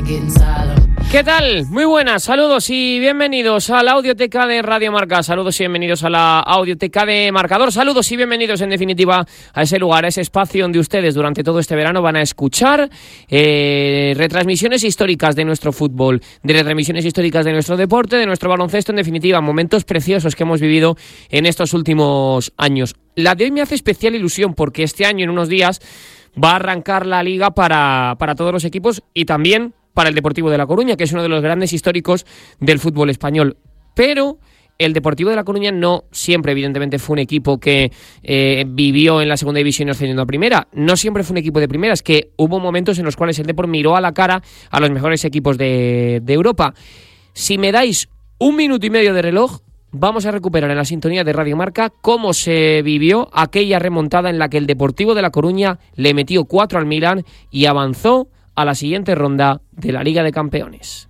¿Qué tal? Muy buenas, saludos y bienvenidos a la audioteca de Radio Marca. Saludos y bienvenidos a la audioteca de Marcador. Saludos y bienvenidos, en definitiva, a ese lugar, a ese espacio donde ustedes durante todo este verano van a escuchar retransmisiones históricas de nuestro fútbol, de retransmisiones históricas de nuestro deporte, de nuestro baloncesto, en definitiva, momentos preciosos que hemos vivido en estos últimos años. La de hoy me hace especial ilusión porque este año, en unos días, va a arrancar la Liga para todos los equipos y también para el Deportivo de La Coruña, que es uno de los grandes históricos del fútbol español. Pero el Deportivo de La Coruña no siempre, evidentemente, fue un equipo que vivió en la segunda división y ascendiendo a primera. No siempre fue un equipo de primera, es que hubo momentos en los cuales el Depor miró a la cara a los mejores equipos de Europa. Si me dais 1 minuto y medio de reloj, vamos a recuperar en la sintonía de Radio Marca cómo se vivió aquella remontada en la que el Deportivo de La Coruña le metió 4 al Milán y avanzó a la siguiente ronda de la Liga de Campeones.